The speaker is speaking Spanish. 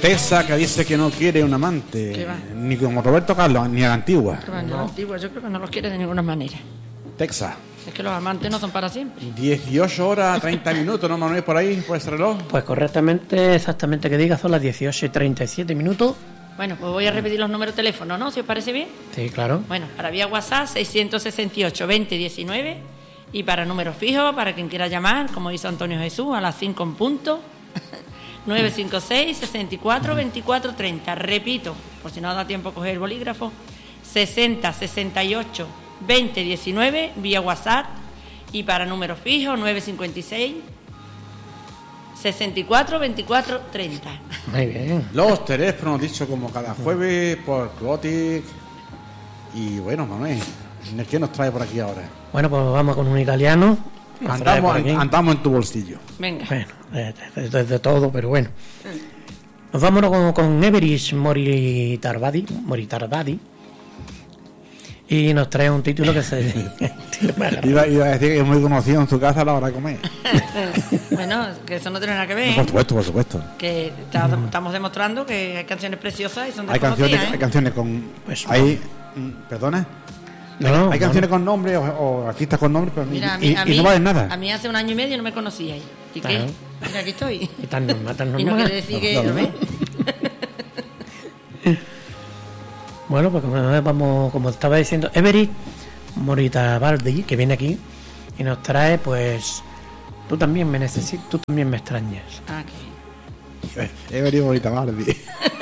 Tessa, que dice que no quiere un amante, ni como Roberto Carlos, ni a la antigua. La antigua, yo creo que no los quiere de ninguna manera. Texas. Es que los amantes no son para siempre. 18 horas 30 minutos, ¿no, Manuel? Por ahí, por ese reloj. Pues correctamente, exactamente que diga, son las 18:37 minutos. Bueno, pues voy a repetir los números de teléfono, ¿no? Si os parece bien. Sí, claro. Bueno, para vía WhatsApp 668 20 19 y para números fijos, para quien quiera llamar, como dice Antonio Jesús, a las 5 en punto, 956 64 24 30. Repito, por si no da tiempo a coger el bolígrafo, 60 68 20 19 vía WhatsApp y para números fijos 956 64 24 30. Muy bien. Los teléfonos, dicho como cada jueves por Clotic. Y bueno, Manuel, ¿qué nos trae por aquí ahora? Bueno, pues vamos con un italiano. Andamos en tu bolsillo. Venga. Bueno, de todo, pero bueno. Nos vamos con Everis Moritarbadi. Y nos trae un título que se... Iba a decir que es muy conocido en tu casa a la hora de comer. Bueno, que eso no tiene nada que ver. Por supuesto. Que estamos demostrando que hay canciones preciosas y son Hay desconocidas. canciones con... Pues, ¿Perdona? No, hay canciones con nombre o artistas con nombre, pero Mira, y no valen nada. A mí hace un año y medio no me conocíais. ¿Y Claro. qué? Mira, aquí estoy. Y tan normal. Y no quiere decir que... ¿lo ves? Bueno, pues como estaba diciendo, Everett Moritabaldi, que viene aquí y nos trae, pues, tú también me necesitas, tú también me extrañas. Ah, qué He venido bonita, Bardi.